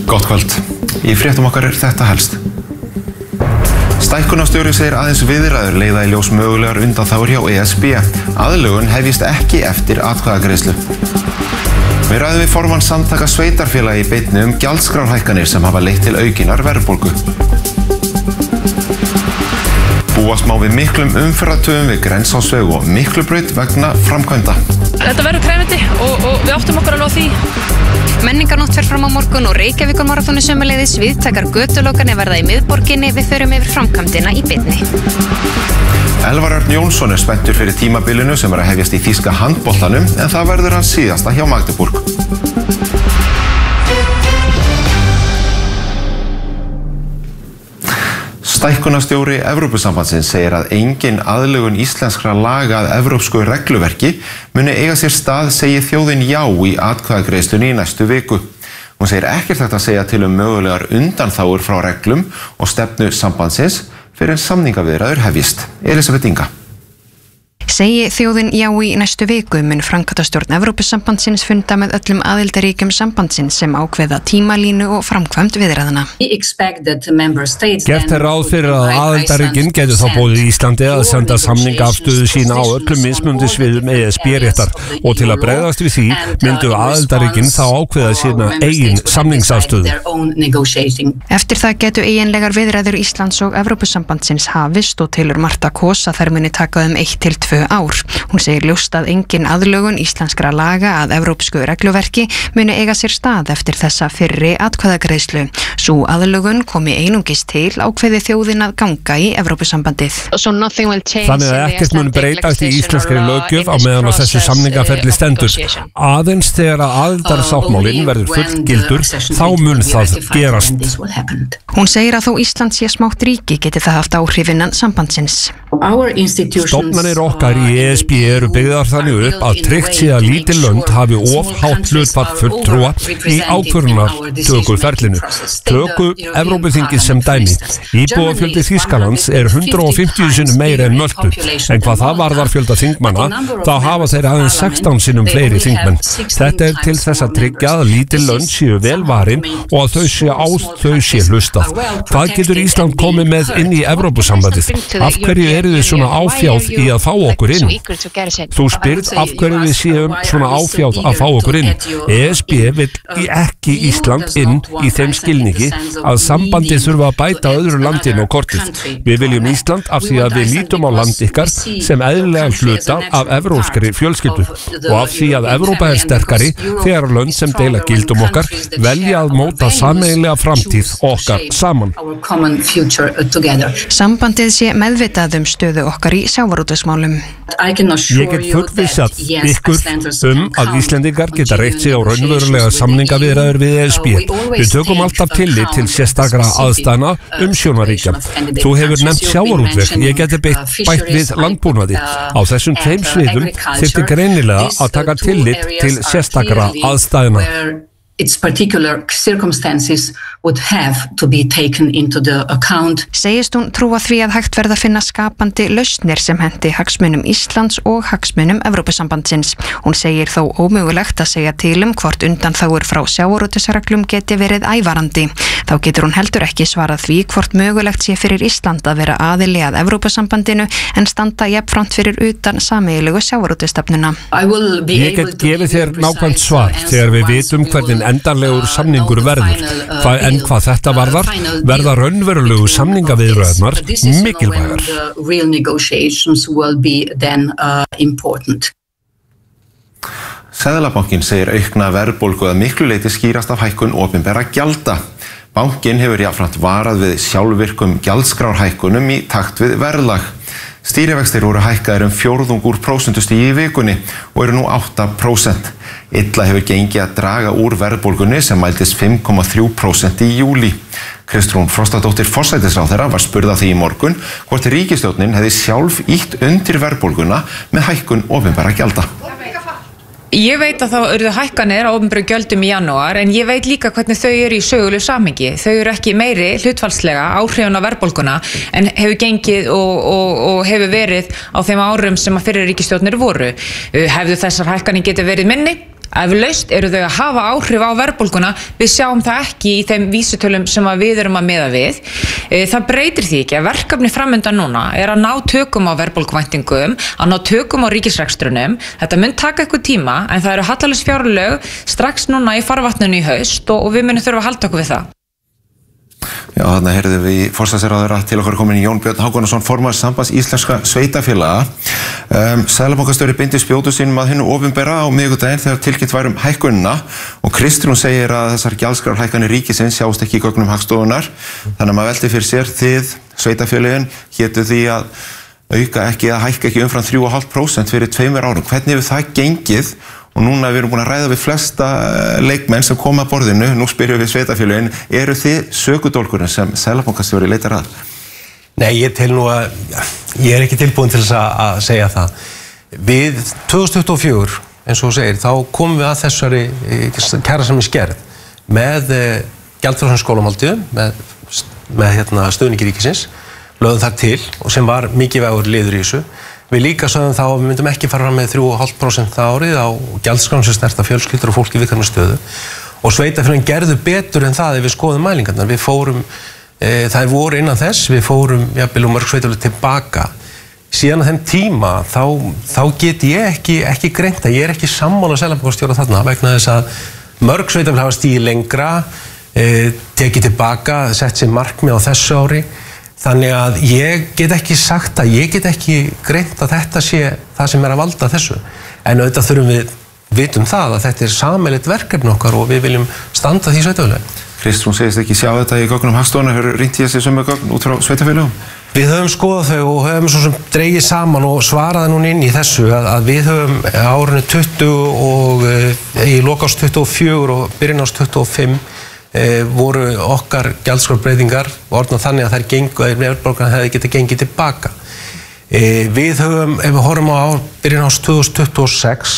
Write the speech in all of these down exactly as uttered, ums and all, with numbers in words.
Gott kvöld. Í fréttum okkar er þetta helst. Stækkunarstjóri segir aðeins viðræður leiða í ljós mögulegar undanþágur hjá E S B. Aðlögun hefjist ekki eftir atkvæðagreiðslu. Við ræðum við formann samtaka sveitarfélagi í beinni um gjaldskrárhækkanir sem hafa leitt til aukinnar verðbólgu. Búast má við miklum umferðartöfum við Grensásveg og Miklubraut vegna framkvæmda. Þetta verður krefjandi og, og við áttum okkur alveg á því. Menningarnótt fer fram á morgun og Reykjavíkurmaraþoni sömuleiðis, viðtakar götulokanir verða í miðborginni, við förum yfir framkvæmdina í beinni. Elvar Örn Jónsson er spenntur fyrir tímabilinu sem er að hefjast í þýska handboltanum en það verður hans síðasta hjá Magdeburg. Stækkunarstjóri Evrópusambandsins segir að engin aðlögun íslenskra laga að evrópsku regluverki muni eiga sér stað, segir þjóðin já í atkvæðagreiðslunni í næstu viku. Hún segir ekkert hægt að segja til um mögulegar undanþágur frá reglum og stefnu sambandsins fyrir en samningaviðræður hefjist. Elisabeth Inga. Segi þjóðin já í næstu viku mun framkvæmdastjórn Evrópusambandsins funda með öllum aðildarríkjum sambandsins sem ákveða tímalínu og framkvæmd viðræðna. Gert er ráð fyrir að aðildarríkin geti þá boðið Íslandi að senda samningaafstöðu sína á öllum mismunandi sviðum E S B-réttar og til að bregðast við því myndu aðildarríkin þá ákveða sína eigin samningsafstöðu. Eftir það getu eiginlegar viðræður Íslands og Evrópusambandsins hafist og tilur Marta Kos að þær muni taka um eitt til tvö ár. Hún segir ljóst að engin aðlögun íslenskra laga að evrópsku regluverki muni eiga sér stað eftir þessa fyrri atkvæðagreiðslu. Sú aðlögun komi einungis til ákveði þjóðin að ganga í Evrópusambandið. Þannig að ekkert mun breytast í íslenskri löggjöf á meðan að þessu samningaferli stendur. Aðeins þegar að aðildarsáttmálinn verður fullgildur, þá mun það gerast. Hún segir að þó Ísland sé smátt ríki geti það haft áhrif innan sambandsins. Stofnanir okkar í E S B eru byggðar þannig upp að tryggt sé að lítil lönd hafi of hátt hlutfall fulltrúa í ákvörðunartökuferlinu. Töku Evrópuþingið sem dæmi. Íbúafjöldi Þýskalands er hundrað og fimmtíu sinnum meira en Möltu, en hvað það varðar fjölda þingmanna, þá hafa þeir aðeins sextán sinnum fleiri þingmenn. Þetta er til þess að tryggja að lítil lönd séu vel varin og að þau sé á þau sé hlustað. Hvað getur Ísland komið með inn í Evrópusambandið? Af hverju eru þið svona áfjáð í að fá okkur inn? Þú spyrð af hverju við séum svona áfjáð að fá okkur inn. E S B vill ekki Ísland inn í þeim skilningi að sambandið þurfa að bæta öðru landin á kortið. Við viljum Ísland af því að við lítum á land ykkar sem eðlilega hluta af evrópskri fjölskyldu og af því að Evrópa er sterkari þegar lönd sem deila gildum okkar velja að móta sameiginlega framtíð okkar saman. Sambandið sé meðvitað um stöðu okkar í sjávarútvegsmálum. Ég get fullvissað ykkur um að Íslendingar geta reitt sig á raunverulega samningaviðræður við E S B. Við tökum alltaf tillit til sérstakra aðstæðna umsjónaríkja. Þú hefur nefnt sjávarútveg, ég geti bætt við landbúnaði. Á þessum tveim sviðum þyrfti greinilega að taka tillit til sérstakra aðstæðna. Its particular circumstances would have to be taken into the account. Segist hún trúa því að hægt verða að finna skapandi lausnir sem hendi hagsmunum Íslands og hagsmunum Evrópusambandsins. Hún segir þó ómögulegt að segja til um hvort undanþágur frá sjávarútvegsreglum geti verið ævarandi. Þá getur hún heldur ekki svarað því hvort mögulegt sé fyrir Ísland að vera aðili að Evrópusambandinu en standa jafnframt fyrir utan sameiginlegu sjávarútvegsstefnuna. Ég get gefið þér nákvæmt svar þegar við vitum hvernig endanlegur samningur verður. Hva, en hvað þetta varðar, verða raunverulegu samningaviðræðurnar mikilvægar. Seðlabankinn segir aukna verðbólgu að miklu leyti skýrast af hækkun opinberra gjalda. Bankinn hefur jafnframt varað við sjálfvirkum gjaldskrárhækkunum í takt við verðlag. Stýrivextir voru hækkaðir um fjórðung úr prósentustigi í vikunni og eru nú átta prósent. Illa hefur gengið að draga úr verðbólgunni sem mældist fimm komma þrjú prósent í júlí. Kristrún Frostadóttir forsætisráðherra var spurð að því í morgun hvort ríkisstjórnin hefði sjálf ýtt undir verðbólguna með hækkun opinberra gjalda. Ég veit að þá urðu hækkanir á opinberum gjöldum í janúar en ég veit líka hvernig þau eru í sögulegu samhengi. Þau eru ekki meiri hlutfallslega áhrifin á verðbólguna en hefur gengið og, og, og hefur verið á þeim árum sem að fyrir ríkisstjórnir voru. Hefðu þessar hækkanir getið verið minni? Eflaust eru þau að hafa áhrif á verðbólguna, við sjáum það ekki í þeim vísitölum sem að við erum að miða við. Það breytir því ekki að verkefni framundan núna er að ná tökum á verðbólguvæntingum, að ná tökum á ríkisrekstrunum. Þetta mun taka eitthvað tíma en það eru hallarisfjárlög strax núna í farvatninu í haust og, og við munum þurfa að halda okkur við það. Já, þarna heyrðum við í forsætisráðherra til okkar komin Jón Björn Hákonarson, formaður Sambands íslenskra sveitarfélaga. Um, Seðlabankastjóri beindi spjótum sínum að hinu opinbera á miðvikudaginn þegar tilkynnt væri um hækkunina og Kristrún segir að þessar gjaldskrárhækkanir ríkisins sjást ekki í gögnum Hagstofunnar. Þannig að maður velti fyrir sér, þið sveitarfélögin hétu því að auka ekki að hækka ekki umfram þrjú komma fimm prósent fyrir tveimur árum. Hvernig hefur það gengið? Og núna við erum búin að ræða við flesta leikmenn sem koma að borðinu, nú spyrjum við sveitarfélögin, eru þið sökudólkurinn sem Seðlabankastjóri leitar að? Nei, ég tel nú að, ég er ekki tilbúin til þess að segja það. Við tvö þúsund tuttugu og fjögur, eins og þú segir, þá komum við að þessari kjarasamningsgerð með gjaldfrjálsan skólamáltíðum, með, með hérna, stuðningi ríkisins, lögðum þar til og sem var mikilvægur liður í þessu. Við líka sögðum þá að við myndum ekki fara með þrjú komma fimm prósent það árið á gjaldskrám sem snerta fjölskyldur og fólki í viðkvæmri stöðu og sveitarfélögin gerðu betur en það ef við skoðum mælingarnar. Við fórum, e, það voru innan þess, við fórum jafnvel og mörg sveitarfélög tilbaka. Síðan að þeim tíma þá, þá get ég ekki, ekki greint að ég er ekki sammála Seðlabankastjóra þarna vegna þess að mörg sveitarfélög hafa stigið lengra, e, tekið tilbaka, sett sér markmið á þessu ári. Þannig að ég get ekki sagt að ég get ekki greint að þetta sé það sem er að valda þessu. En auðvitað þurfum við vitum það að þetta er sameiginlegt verkefni okkar og við viljum standa því sveitarfélögum. Kristrún segist ekki sjá þetta í gögnum Hagstofunnar, hefur rýnt í þessi sömu gögn út frá sveitarfélögum? Við höfum skoðað þau og höfum svo sem dregið saman og svaraði núna inn í þessu að, að við höfum árinu tuttugu og í lok árs tuttugu og fjögur og byrjun árs tuttugu og fimm E, voru okkar gjaldskrárbreytingar orðnað þannig að þær gengu að verðbólgan hefði getið gengið tilbaka. E, við höfum, ef við horfum á byrjun árs tvö þúsund tuttugu og sex,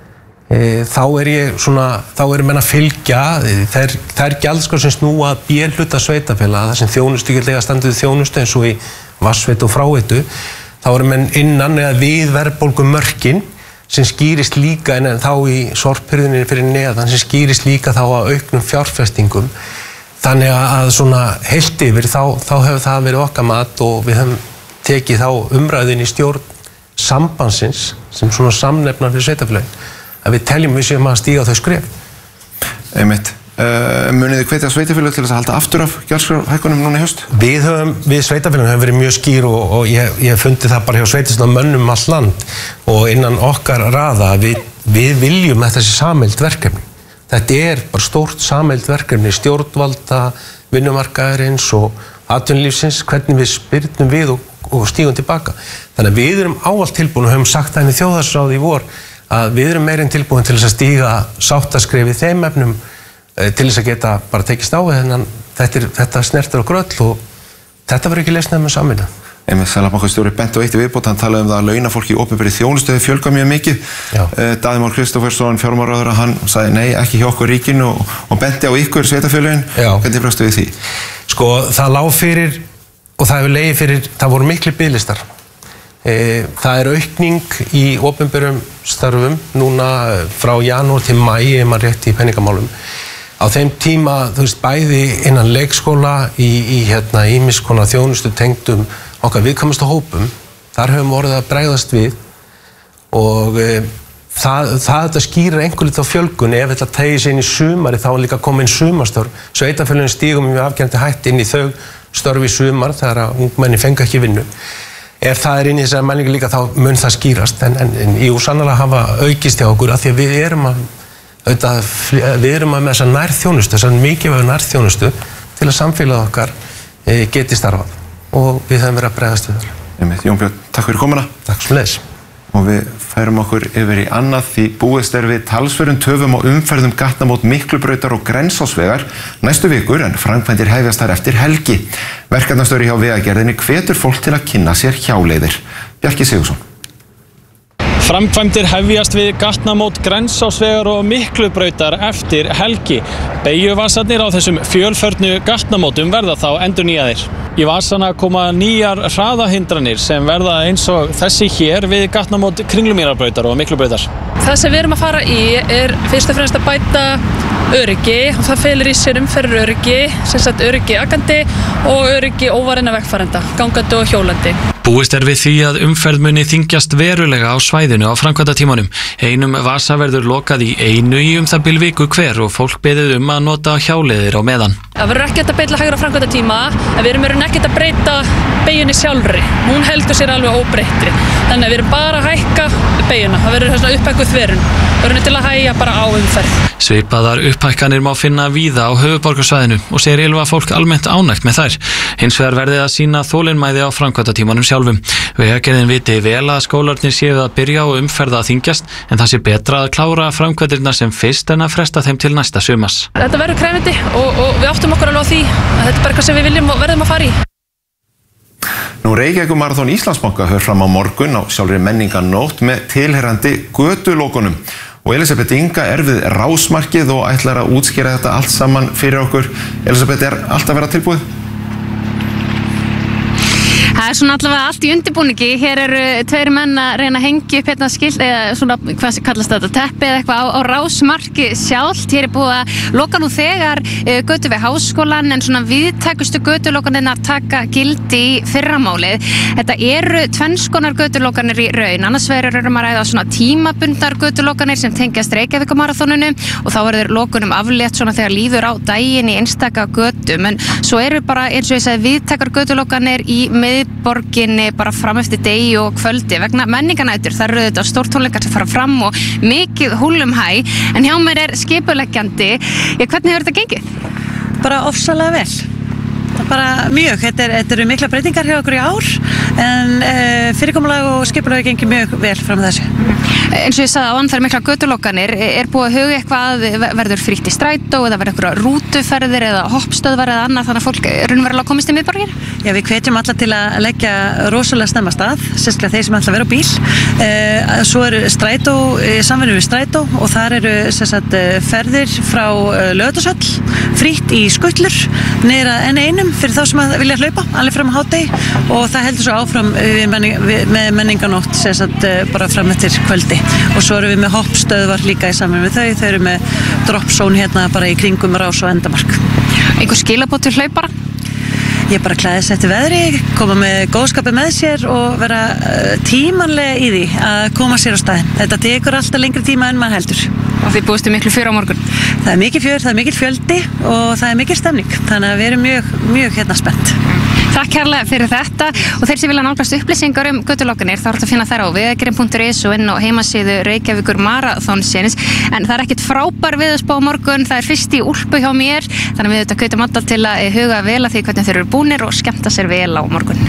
e, þá er ég svona, þá erum menn að fylgja þær, þær gjaldskrár sem snúa að B-hluta sveitarfélaga, það sem þjónustugildlega standið þjónustu eins og í vatnsveitu og fráveitu, þá erum menn innan eða við verðbólgumörkin sem skýrist líka en þá í sorphyrðinni fyrir neðan sem skýrist líka þá að auknum fjárfestingum. Þannig að svona heilt yfir þá, þá hefur það verið okkar mat og við höfum tekið þá umræðin í stjórn sambandsins sem svona samnefnar fyrir sveitarfélögin að við teljum við séum að stíga þau skref. Einmitt. Uh, munið þið hvetja sveitarfélög til þess að halda aftur af gjaldskrárhækkunum núna í haust? Við höfum, við sveitarfélögum höfum verið mjög skýr og, og ég, ég fundi það bara hjá sveitarstjórnarmönnum all land og innan okkar raða við, við viljum að þetta sé sameiginlegt verkefni. Þetta er bara stórt sameiginlegt verkefni stjórnvalda, vinnumarkaðarins og atvinnulífsins, hvernig við spyrnum við og, og stígum tilbaka. Þannig að við erum ávallt tilbúin og höfum sagt það inn í þjóðhagsráði í vor að við erum meirinn tilbúin til þess að stíga sáttaskref í þeim efnum til þess að geta bara tekist á en þetta, er, þetta snertir okkur öll og þetta verður ekki leysnað með samvinnu. Einmitt Seðlabankastjóri benti á eitt í viðbót, hann talaði um það að launafólki í opinberri þjónustu hefur fjölgað mjög mikið. Daði Már Kristófersson, fjármálaráðherra, hann sagði nei, ekki hjá okkur ríkinu og, og benti á ykkur sveitarfélögin. Hvernig brástu við því? Sko, það lá fyrir og það hefur legið fyrir, það voru miklu biðlistar. E, það er aukning í opinberum starfum núna frá janúar til maí ef maður rétt í peningamálum. Á þeim tíma, þú veist, bæði innan leikskóla í, í hérna ýmis konar þjónustu tengdum okkar viðkvæmustu hópum, þar höfum orðið að bregðast við og e, það, það þetta skýrir einhver lit á fjölgun ef þetta tegir sig inn í sumari þá er líka komin sumarstörf, sveitarfélögin stígum við afgerandi hætti inn í þau störf í sumar þegar að ungmenni fengu ekki vinnu. Ef það er inn í þessari mælingu líka þá mun það skýrast en, en, en jú sannarlega hafa aukist hjá okkur af því að við erum að Auðvitað, við erum að með þessa nærþjónustu, þessa mikilvægu nærþjónustu til að samfélagið okkar e, geti starfað og við höfum verið að bregðast við það. Einmitt, Jón Björn, takk fyrir komuna. Takk svo leiðis. Og við færum okkur yfir í annað því búist er við talsverðum töfum og umferðum gatnamót Miklubrautar og Grensásvegar næstu vikur en framkvæmdir hefjast þar eftir helgi. Verkefnastjóri hjá Vegagerðinni hvetur fólk til að kynna sér hjáleiðir. Bjarki Sigurðsson. Framkvæmdir hefjast við gatnamót Grensásvegar og Miklubrautar eftir helgi. Beygjuvasarnir á þessum fjölförnu gatnamótum verða þá endurnýjaðir. Í vasana koma nýjar hraðahindranir sem verða eins og þessi hér við gatnamót Kringlumýrarbrautar og Miklubrautar. Það sem við erum að fara í er fyrst og fremst að bæta öryggi og það felur í sér umferðar öryggi, sem sagt öryggi akandi og öryggi óvarinna vegfarenda, gangandi og hjólandi. Búist er við því að umferð muni þyngjast verulega á svæðinu á framkvæmdatímanum. Einum vasa verður lokað í einu í um það bil viku hver og fólk beðið um að nota hjáleiðir á meðan. Það verður ekkert að beita hægra framkvæmdatíma, en við erum ekkert að breyta beygjunni sjálfri. Hún heldur sér alveg óbreyttri. Þannig að við erum bara að hækka beygjuna. Það verður svona upphækkuð þverun. Við erum til að hægja bara á umferð. Svipaðar upphækkanir má finna víða á höfuðborgarsvæðinu og segir Ylva fólk almennt ánægt með þær. Hins vegar verði að sýna þolinmæði á framkvæmdatímanum sjálfum. Vegagerðin viti vel að skólarnir séu að byrja og umferða að þyngjast, en það sé betra að klára framkvæmdirnar sem fyrst en að fresta þeim til næsta sumars. Þetta verður krefjandi og, og við áttum okkur alveg á því að þetta er bara eitthvað sem við viljum og verðum að fara í. Nú Reykjavíkur Maraþon Íslandsbanka fer fram á morgun á sjálfri menningarnótt með tilheyrandi götulokunum. Og Elisabeth Inga er við rásmarkið og ætlar að útskýra þetta allt saman fyrir okkur. Elisabeth, er allt að vera tilbúið? Það er svona allavega allt í undirbúningi. Hér eru tveir menn að reyna að hengja upp hérna skilt eða svona, hvað sem kallast þetta, teppi eða eitthvað á, á rásmarki sjálft. Hér er búið að loka nú þegar uh, götu við háskólan, en svona viðtækustu götulokanirnar taka gildi í fyrramálið. Þetta eru tvennskonar götulokanir í raun. Annars vegar erum að ræða svona tímabundnar götulokanir sem tengjast Reykjavíkur Maraþoninu og þá verður lokunum aflétt svona þegar líður á daginn í einstaka götum. En svo eru bara eins og ég segi viðtækar götulokanir í mið borginni bara fram eftir degi og kvöldi vegna menninganætur. Það eru þetta stórtónleikar sem fara fram og mikið húllum hæ, en hjá mér er skipuleggjandi. Ja, hvernig hefur þetta gengið? Bara ofsalega vel. Bara mjög, þetta, er, þetta eru mikla breytingar hjá okkur í ár, en uh, fyrirkomulag og skipulag gengið mjög vel fram þessu. Eins og ég sagði áðan, það er mikla götulokanir. Er búið að huga eitthvað, verður frítt í strætó eða verður eitthvað rútuferðir eða hoppstöðvar eða annað þannig að fólk raunverulega komist í miðborgir? Já, við hvetjum alla til að leggja rosalega snemma stað, sérstaklega þeir sem ætla að vera á bíl. Uh, svo eru strætó, samvinnu við strætó og þar eru sagt, ferðir frá Laugardalshöll, frítt í skutlur, niður að enn einum fyrir þá sem að vilja hlaupa, alveg fram á hádegi, og það heldur svo áfram við menning, við, með menninganótt sagt, bara fram eftir kvöldi. Og svo erum við með hoppstöðvar líka í samvinnu við þau, þau eru með dropzone hérna bara í kringum Rás og Endamark. Einhver skilaboð til hlaupara? Ég bara klæðist eftir veðri, koma með góðskapi með sér og vera tímanlega í því að koma sér á staðinn. Þetta tekur alltaf lengri tíma en maður heldur. Og þið búistu miklu fjör á morgun? Það er mikið fjör, það er mikil fjöldi og það er mikil stemning. Þannig að við erum mjög, mjög hérna spennt. Takk kærlega fyrir þetta og þeir sem vilja nálgast upplýsingar um götulokanir þá er þetta að finna þær á vegagerðin punktur is og inn á heimasíðu Reykjavíkur Maraþonsins. En það er ekkert frábær veðurspá á morgun, það er fyrst í úlpu hjá mér, þannig að við þetta hvetjum alla til að huga vel að því hvernig þeir eru búnir og skemmta sér vel á morgun.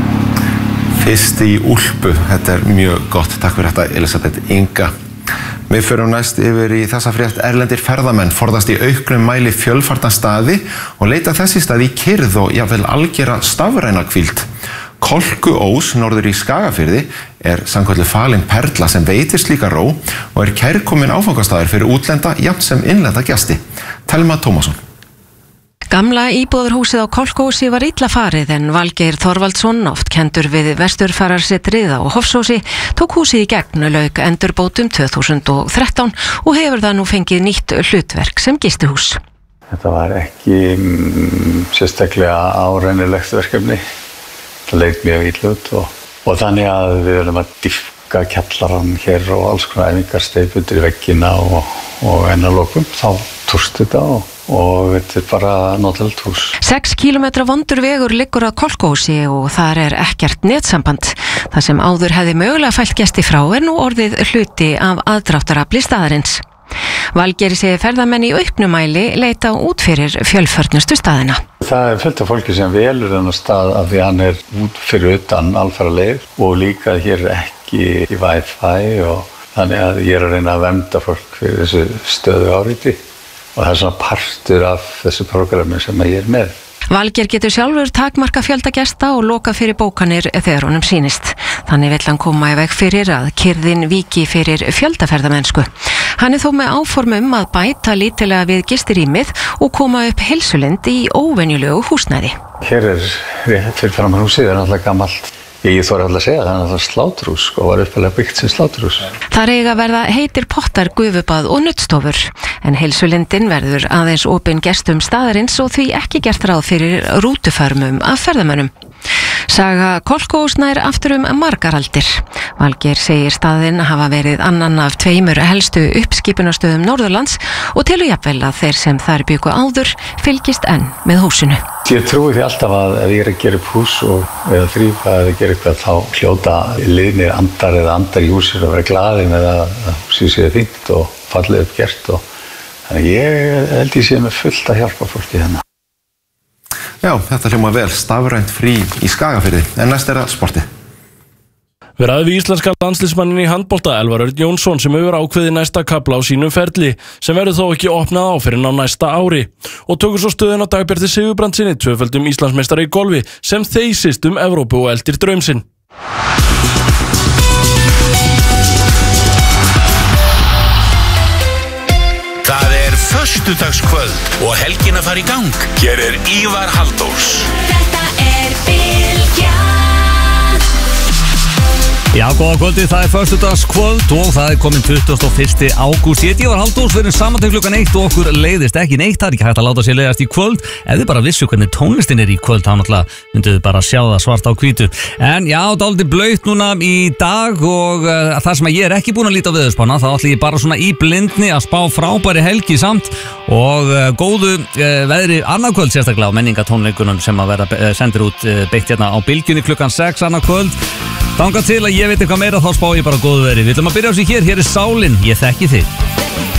Fyrst í úlpu, þetta er mjög gott. Takk fyrir þetta Elisabeth Inga. Við förum næst yfir í þessa frétt. Erlendir ferðamenn forðast í auknum mæli fjölfarna staði og leita þessi staði í kyrrð og jafnvel algera stafræna hvíld. Kolkuós norður í Skagafirði er samkvæmt falin perla sem veitir slíka ró og er kærkominn áfangastaður fyrir útlenda jafnt sem innlenda gesti. Telma Tómasson. Gamla íbúðarhúsið á Kolkuósi var illa farið en Valgeir Þorvaldsson, oft kendur við vesturfararsetrið á Hofsósi, tók húsið í gegn, lauk endurbótum tvö þúsund og þrettán og hefur það nú fengið nýtt hlutverk sem gistihús. Þetta var ekki mm, sérstaklega árennilegt verkefni. Það leit mjög illa út og, og þannig að við verðum að dýpka kjallarann hér og alls konar æfingar steypundir í veggina og, og ennalokum. Þá túrst þetta og og þetta er bara notalegt hús. Sex kílómetra vondur vegur liggur að Kolkuósi og þar er ekkert netsamband. Það sem áður hefði mögulega fælt gesti frá er nú orðið hluti af aðdráttarafli staðarins. Valgeir segir ferðamenn í auknumæli leita út fyrir fjölförnustu staðina. Það er fullt af fólki sem velur þennan stað af því hann er út fyrir utan alfaraleið og líka hér er ekki í Wi-Fi og þannig að ég er að reyna að vernda fólk fyrir þessu stöðu áreiti. Og það er svona partur af þessu prógrami sem ég er með. Valgeir getur sjálfur takmarka fjölda gesta og loka fyrir bókanir þegar honum sýnist. Þannig vill hann koma í veg fyrir að kyrðin víki fyrir fjöldaferðamennsku. Hann er þó með áformum að bæta lítilega við gistirýmið og koma upp heilsulind í óvenjulegu húsnæði. Hér er rétt fyrir framan húsið, er náttúrulega gamalt. Ég þóri alltaf að segja það, þannig að það er sláturhús og var uppalega byggt sem sláturhús. Það eiga að verða heitir pottar, gufubað og nuddstofur, en heilsulindin verður aðeins opin gestum staðarins og því ekki gert ráð fyrir rútuförmum af ferðamönnum. Saga Kolkós nær aftur um margar aldir. Valgeir segir staðinn hafa verið annan af tveimur helstu uppskipunastöðum Norðurlands og telur jafnvel að þeir sem þar byggu áður fylgist enn með húsinu. Ég trúi því alltaf að ef ég er að gera upp hús og eða þrýfa eða gera eitthvað þá hljóta liðnir andar eða andar í húsinu að vera glaðir með að húsið sé fínt og fallið upp gert og þannig ég held ég sé með fullt að hjálpa fólki hérna. Já, þetta hljóma vel, stafrænt frí í Skagafirði, en næst er það sporti. Við ræðum við íslenska landsliðsmannin í handbolta Elvar Örn Jónsson sem hefur ákveðið næsta kafla á sínum ferli sem verður þó ekki opnað á fyrir á næsta ári og tökur svo stöðun á Dagbjarti Sigurbrandsinni, tvöföldum Íslandsmeistari í golfi sem þeysist um Evrópu og eldir draum sinn. Það er föstudagskvöld og helgin að fara í gang. Hér er Ívar Halldórs. Þetta er Bylgjan. Já, góða kvöldi, það er föstudagskvöld og það er komin tuttugasta og fyrsta ágúst. Ég heiti Ívar Halldórs, við erum saman til klukkan eitt og okkur leiðist ekki neitt. Það er ekki hægt að láta sér leiðast í kvöld. Ef þið bara vissu hvernig tónlistin er í kvöld, þá náttúrulega mynduðu bara sjá það svart á hvítu. En já, dálítið blautt núna í dag og uh, það sem ég er ekki búin að líta á veðurspána, þá ætla ég bara svona í blindni að spá frábæri helgi samt og uh, góðu uh, veðri annað kvöld sérstaklega á menningatónleikunum sem að vera uh, sendir út uh, beitt hérna á Bylgjunni klukkan sex annað kvöld. Þangað til að ég veit eitthvað meira þá spá ég bara góðu veðri. Við ætlum að byrja á sig hér, hér er Sálin, ég þekki þig.